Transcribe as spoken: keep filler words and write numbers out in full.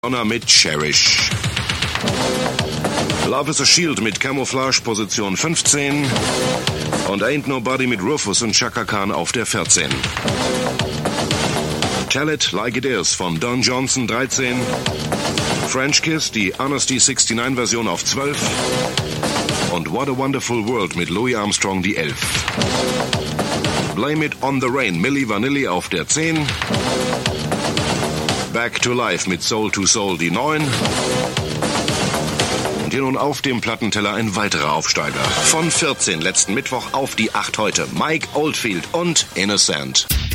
Madonna mit Cherish. Love is a Shield mit Camouflage Position fünfzehn und Ain't Nobody mit Rufus und Chaka Khan auf der vierzehn. Tell It Like It Is von Don Johnson dreizehn. French Kiss, die Honesty neunundsechzig Version auf zwölf. Und What a Wonderful World mit Louis Armstrong die elf. Blame It on the Rain, Milli Vanilli auf der zehn. Back to Life mit Soul to Soul die neun. Und hier nun auf dem Plattenteller ein weiterer Aufsteiger. Von vierzehn letzten Mittwoch auf die acht heute. Mike Oldfield und Innocent.